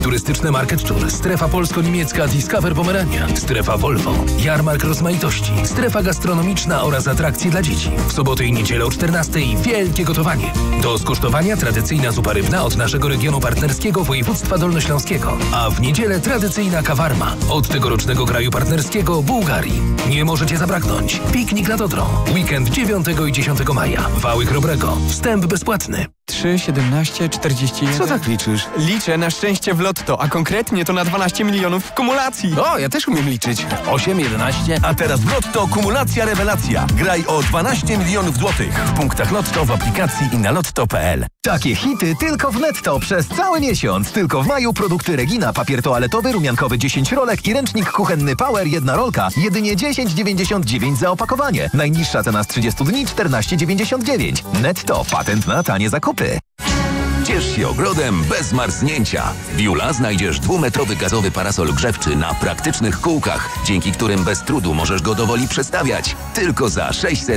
Turystyczne Market Tour, strefa polsko-niemiecka Discover Pomerania, strefa Volvo, jarmark rozmaitości, strefa gastronomiczna oraz atrakcje dla dzieci. W soboty i niedzielę o 14:00 wielkie gotowanie. Do skosztowania tradycyjna zupa rybna od naszego regionu partnerskiego województwa dolnośląskiego, a w niedzielę tradycyjna kawarma od tegorocznego kraju partnerskiego Bułgarii. Nie możecie zabraknąć. Piknik nad Odrą. Weekend 9 i 10 maja. Wały Chrobrego. Wstęp bezpłatny. 3, 17, 41... Co tak liczysz? Liczę na szczęście w lotto, a konkretnie to na 12 milionów w kumulacji. O, ja też umiem liczyć. 8, 11... A teraz w Lotto kumulacja rewelacja. Graj o 12 milionów złotych. W punktach Lotto, w aplikacji i na lotto.pl. Takie hity tylko w Netto przez cały miesiąc. Tylko w maju produkty Regina, papier toaletowy, rumiankowy 10 rolek i ręcznik kuchenny Power 1 rolka. Jedynie 10,99 za opakowanie. Najniższa cena z 30 dni 14,99. Netto, patent na tanie zakupy. Ciesz się ogrodem bez marznięcia. W Jula znajdziesz 2-metrowy gazowy parasol grzewczy na praktycznych kółkach, dzięki którym bez trudu możesz go do woli przestawiać. Tylko za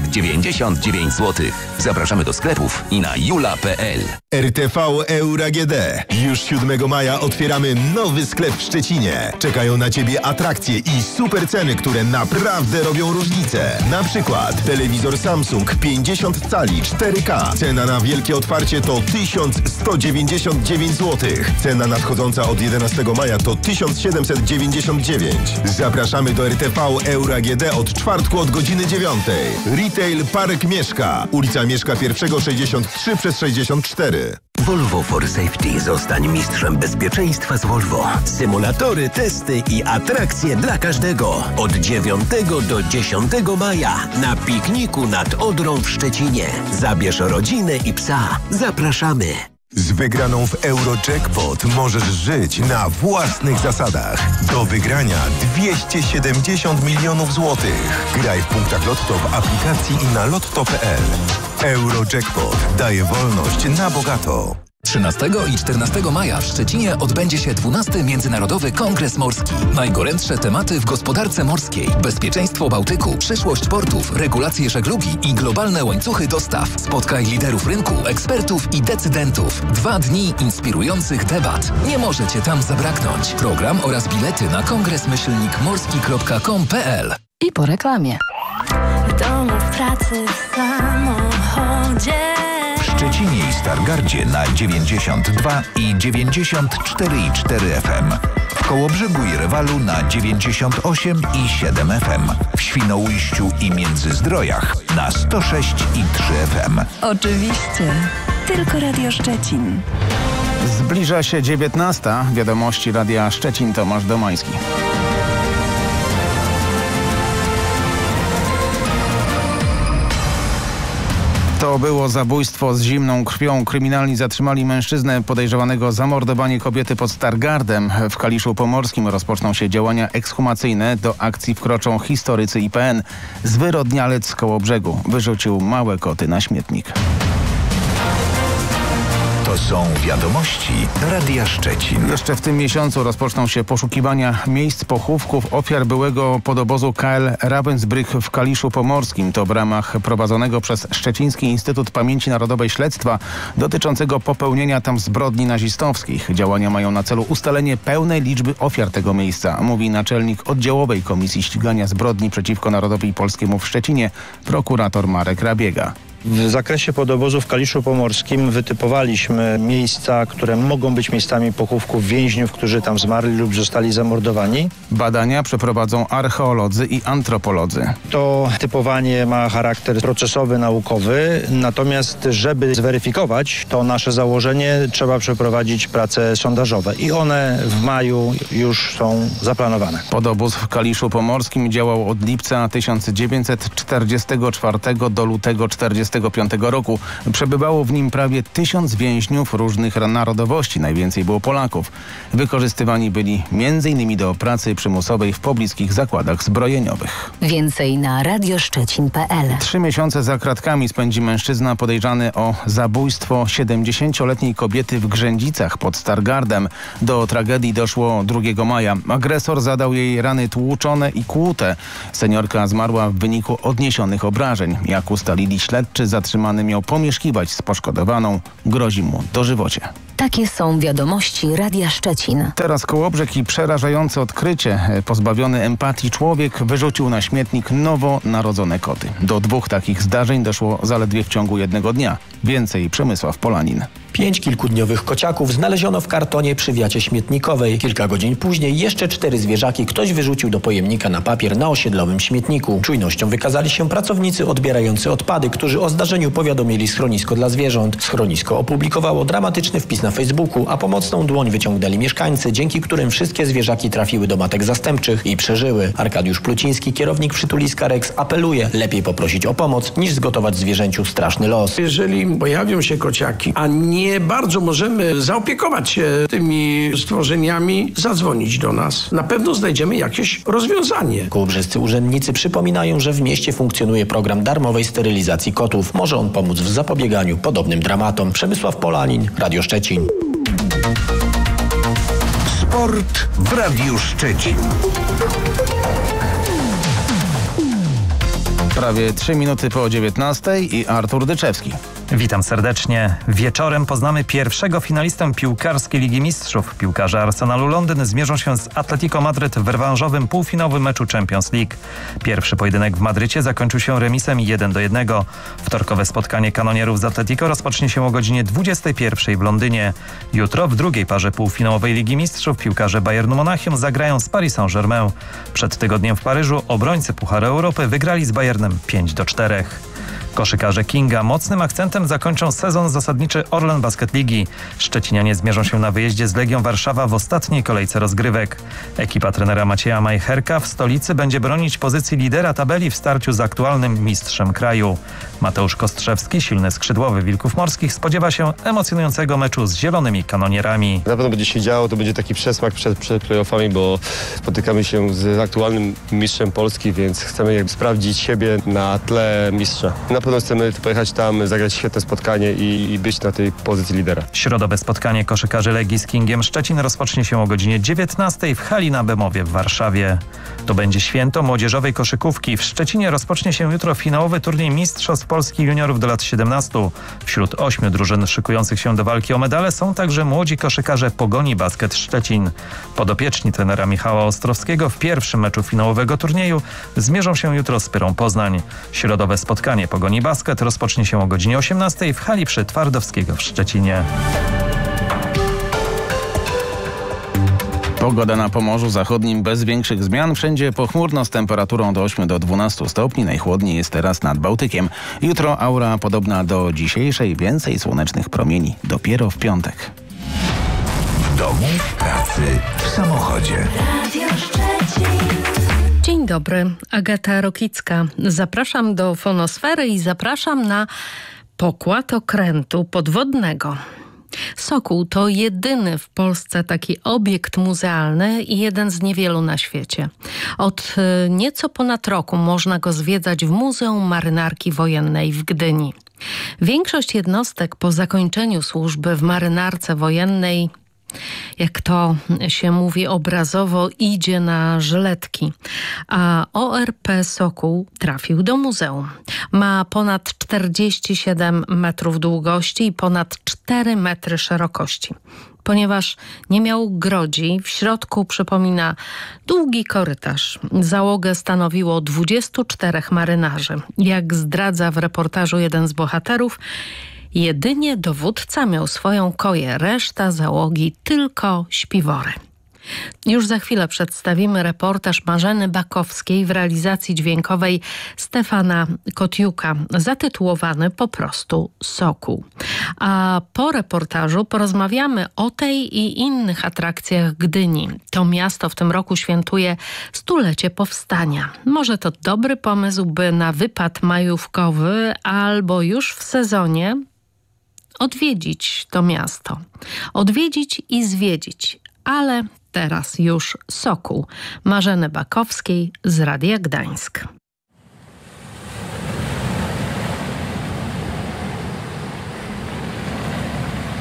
699 zł. Zapraszamy do sklepów i na jula.pl. RTV Euro AGD. Już 7 maja otwieramy nowy sklep w Szczecinie. Czekają na Ciebie atrakcje i super ceny, które naprawdę robią różnicę. Na przykład telewizor Samsung 50 cali 4K. Cena na wielkie otwarcie to 1199 zł. Cena nadchodząca od 11 maja to 1799. Zapraszamy do RTV Euro AGD od czwartku od godziny 9. Retail Park Mieszka. Ulica Mieszka I 63/64. Volvo for Safety. Zostań mistrzem bezpieczeństwa z Volvo. Symulatory, testy i atrakcje dla każdego. Od 9 do 10 maja na pikniku nad Odrą w Szczecinie. Zabierz rodzinę i psa. Zapraszamy. Z wygraną w Eurojackpot możesz żyć na własnych zasadach. Do wygrania 270 milionów złotych. Graj w punktach Lotto w aplikacji i na lotto.pl. Eurojackpot daje wolność na bogato. 13 i 14 maja w Szczecinie odbędzie się 12. Międzynarodowy Kongres Morski. Najgorętsze tematy w gospodarce morskiej. Bezpieczeństwo Bałtyku, przyszłość portów, regulacje żeglugi i globalne łańcuchy dostaw. Spotkaj liderów rynku, ekspertów i decydentów. 2 dni inspirujących debat. Nie możecie tam zabraknąć. Program oraz bilety na kongres-morski.com.pl. I po reklamie. W domu, w pracy, w samochodzie. W Szczecinie i Stargardzie na 92 i 94,4 FM. W Kołobrzegu i Rewalu na 98 i 7 FM. W Świnoujściu i Międzyzdrojach na 106 i 3 FM. Oczywiście. Tylko Radio Szczecin. Zbliża się 19. Wiadomości Radia Szczecin, Tomasz Domański. To było zabójstwo z zimną krwią. Kryminalni zatrzymali mężczyznę podejrzewanego o zamordowanie kobiety pod Stargardem. W Kaliszu Pomorskim rozpoczną się działania ekshumacyjne. Do akcji wkroczą historycy IPN. Zwyrodnialec z Kołobrzegu wyrzucił małe koty na śmietnik. To są wiadomości Radia Szczecin. Jeszcze w tym miesiącu rozpoczną się poszukiwania miejsc pochówków ofiar byłego podobozu KL Ravensbrück w Kaliszu Pomorskim. To w ramach prowadzonego przez Szczeciński Instytut Pamięci Narodowej śledztwa dotyczącego popełnienia tam zbrodni nazistowskich. Działania mają na celu ustalenie pełnej liczby ofiar tego miejsca, mówi naczelnik oddziałowej Komisji Ścigania Zbrodni przeciwko Narodowi Polskiemu w Szczecinie, prokurator Marek Rabiega. W zakresie podobozu w Kaliszu Pomorskim wytypowaliśmy miejsca, które mogą być miejscami pochówków więźniów, którzy tam zmarli lub zostali zamordowani. Badania przeprowadzą archeolodzy i antropolodzy. To typowanie ma charakter procesowy, naukowy, natomiast żeby zweryfikować to nasze założenie, trzeba przeprowadzić prace sondażowe i one w maju już są zaplanowane. Podobóz w Kaliszu Pomorskim działał od lipca 1944 do lutego 1945 roku. Przebywało w nim prawie 1000 więźniów różnych narodowości. Najwięcej było Polaków. Wykorzystywani byli m.in. do pracy przymusowej w pobliskich zakładach zbrojeniowych. Więcej na radioszczecin.pl. 3 miesiące za kratkami spędzi mężczyzna podejrzany o zabójstwo 70-letniej kobiety w Grzędzicach pod Stargardem. Do tragedii doszło 2 maja. Agresor zadał jej rany tłuczone i kłute. Seniorka zmarła w wyniku odniesionych obrażeń. Jak ustalili śledczy, śledczy zatrzymany miał pomieszkiwać z poszkodowaną. Grozi mu dożywocie. Takie są wiadomości Radia Szczecin. Teraz Kołobrzeg i przerażające odkrycie. Pozbawiony empatii człowiek wyrzucił na śmietnik nowo narodzone koty. Do 2 takich zdarzeń doszło zaledwie w ciągu jednego dnia. Więcej Przemysław Polanin. 5 kilkudniowych kociaków znaleziono w kartonie przy wiacie śmietnikowej. Kilka godzin później jeszcze 4 zwierzaki ktoś wyrzucił do pojemnika na papier na osiedlowym śmietniku. Czujnością wykazali się pracownicy odbierający odpady, którzy o zdarzeniu powiadomili schronisko dla zwierząt. Schronisko opublikowało dramatyczny wpis na Facebooku, a pomocną dłoń wyciągnęli mieszkańcy, dzięki którym wszystkie zwierzaki trafiły do matek zastępczych i przeżyły. Arkadiusz Pluciński, kierownik przytuliska Rex, apeluje: lepiej poprosić o pomoc, niż zgotować zwierzęciu straszny los. Jeżeli pojawią się kociaki, a nie bardzo możemy zaopiekować się tymi stworzeniami, zadzwonić do nas. Na pewno znajdziemy jakieś rozwiązanie. Kołobrzescy urzędnicy przypominają, że w mieście funkcjonuje program darmowej sterylizacji kotów. Może on pomóc w zapobieganiu podobnym dramatom. Przemysław Polanin, Radio Szczecin. Sport w Radiu Szczecin. Prawie 3 minuty po 19 i Artur Dyczewski. Witam serdecznie. Wieczorem poznamy pierwszego finalistę piłkarskiej Ligi Mistrzów. Piłkarze Arsenalu Londyn zmierzą się z Atletico Madryt w rewanżowym półfinałowym meczu Champions League. Pierwszy pojedynek w Madrycie zakończył się remisem 1-1. Wtorkowe spotkanie kanonierów z Atletico rozpocznie się o godzinie 21 w Londynie. Jutro w drugiej parze półfinałowej Ligi Mistrzów piłkarze Bayernu Monachium zagrają z Paris Saint-Germain. Przed tygodniem w Paryżu obrońcy Pucharu Europy wygrali z Bayernem 5-4. Koszykarze Kinga mocnym akcentem zakończą sezon zasadniczy Orlen Basket Ligi. Szczecinianie zmierzą się na wyjeździe z Legią Warszawa w ostatniej kolejce rozgrywek. Ekipa trenera Macieja Majcherka w stolicy będzie bronić pozycji lidera tabeli w starciu z aktualnym mistrzem kraju. Mateusz Kostrzewski, silny skrzydłowy Wilków Morskich, spodziewa się emocjonującego meczu z zielonymi kanonierami. Na pewno będzie się działo, to będzie taki przesmak przed playoffami, bo spotykamy się z aktualnym mistrzem Polski, więc chcemy sprawdzić siebie na tle mistrza. Na pewno chcemy pojechać tam, zagrać świetne spotkanie i być na tej pozycji lidera. Środowe spotkanie koszykarzy Legii z Kingiem Szczecin rozpocznie się o godzinie 19 w hali na Bemowie w Warszawie. To będzie święto młodzieżowej koszykówki. W Szczecinie rozpocznie się jutro finałowy turniej Mistrzostw Polski juniorów do lat 17. Wśród 8 drużyn szykujących się do walki o medale są także młodzi koszykarze Pogoni Basket Szczecin. Podopieczni trenera Michała Ostrowskiego w pierwszym meczu finałowego turnieju zmierzą się jutro z Pyrą Poznań. Środowe spotkanie Pogoni Basket rozpocznie się o godzinie 18 w hali przy Twardowskiego w Szczecinie. Pogoda na Pomorzu Zachodnim bez większych zmian. Wszędzie pochmurno z temperaturą do 8 do 12 stopni. Najchłodniej jest teraz nad Bałtykiem. Jutro aura podobna do dzisiejszej. Więcej słonecznych promieni dopiero w piątek. W domu, w pracy, w samochodzie. Dzień dobry, Agata Rokicka. Zapraszam do Fonosfery i zapraszam na pokład okrętu podwodnego. Sokół to jedyny w Polsce taki obiekt muzealny i jeden z niewielu na świecie. Od nieco ponad roku można go zwiedzać w Muzeum Marynarki Wojennej w Gdyni. Większość jednostek po zakończeniu służby w marynarce wojennej, jak to się mówi obrazowo, idzie na żyletki. A ORP Sokół trafił do muzeum. Ma ponad 47 metrów długości i ponad 4 metry szerokości. Ponieważ nie miał grodzi, w środku przypomina długi korytarz. Załogę stanowiło 24 marynarzy. Jak zdradza w reportażu jeden z bohaterów, jedynie dowódca miał swoją koję, reszta załogi tylko śpiwory. Już za chwilę przedstawimy reportaż Marzeny Bakowskiej w realizacji dźwiękowej Stefana Kotiuka, zatytułowany po prostu Sokół. A po reportażu porozmawiamy o tej i innych atrakcjach Gdyni. To miasto w tym roku świętuje 100-lecie powstania. Może to dobry pomysł, by na wypad majówkowy albo już w sezonie odwiedzić to miasto. Odwiedzić i zwiedzić. Ale teraz już Sokół. Marzeny Bakowskiej z Radia Gdańsk.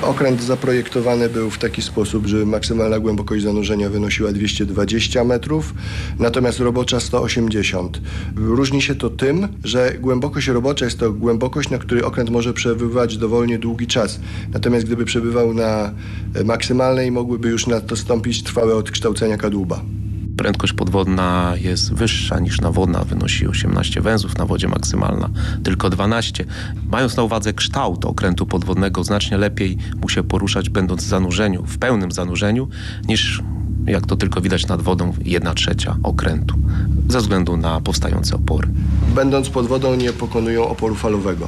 Okręt zaprojektowany był w taki sposób, że maksymalna głębokość zanurzenia wynosiła 220 metrów, natomiast robocza 180. Różni się to tym, że głębokość robocza jest to głębokość, na której okręt może przebywać dowolnie długi czas. Natomiast gdyby przebywał na maksymalnej, mogłyby już nastąpić trwałe odkształcenia kadłuba. Prędkość podwodna jest wyższa niż nawodna, wynosi 18 węzłów, na wodzie maksymalna tylko 12. Mając na uwadze kształt okrętu podwodnego, znacznie lepiej mu się poruszać, będąc w zanurzeniu, w pełnym zanurzeniu, niż jak to tylko widać nad wodą 1/3 okrętu, ze względu na powstające opory. Będąc pod wodą nie pokonują oporu falowego.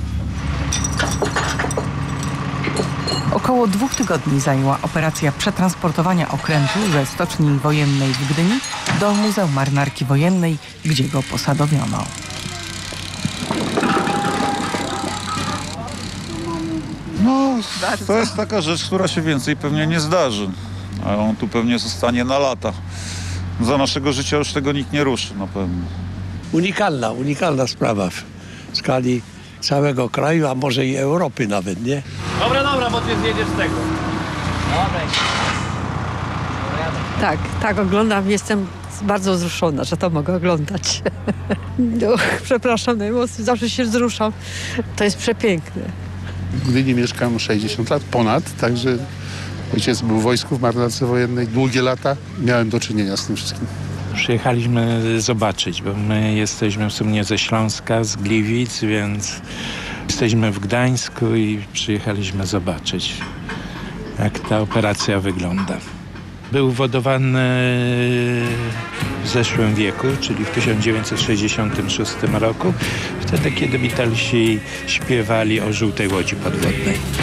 Około 2 tygodni zajęła operacja przetransportowania okrętu ze stoczni wojennej w Gdyni do Muzeum Marynarki Wojennej, gdzie go posadowiono. No, to jest taka rzecz, która się więcej pewnie nie zdarzy. A on tu pewnie zostanie na lata. Za naszego życia już tego nikt nie ruszy na pewno. Unikalna sprawa w skali całego kraju, a może i Europy nawet, nie? Dobra, bo ty zjedziesz z tego. Tak, oglądam. Jestem bardzo wzruszona, że to mogę oglądać. No, przepraszam najmocniej, zawsze się wzruszam. To jest przepiękne. W Gdyni mieszkam 60 lat, ponad, także ojciec był w wojsku, w marynarce wojennej długie lata. Miałem do czynienia z tym wszystkim. Przyjechaliśmy zobaczyć, bo my jesteśmy w sumie ze Śląska, z Gliwic, więc jesteśmy w Gdańsku i przyjechaliśmy zobaczyć, jak ta operacja wygląda. Był wodowany w zeszłym wieku, czyli w 1966 roku, wtedy kiedy Beatlesi śpiewali o żółtej łodzi podwodnej.